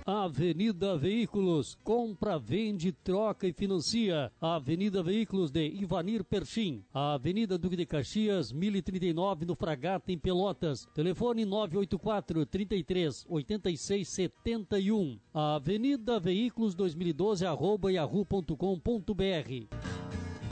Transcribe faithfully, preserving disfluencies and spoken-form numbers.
Avenida Veículos, compra, vende, troca e financia. Avenida Veículos de Ivanir Perchim. Avenida Duque de Caxias, mil e trinta e nove, no Fragata, em Pelotas. Telefone nove oito quatro, trinta e três, oitenta e seis, setenta e um. Avenida Veículos dois mil e doze, arroba yahoo ponto com ponto br.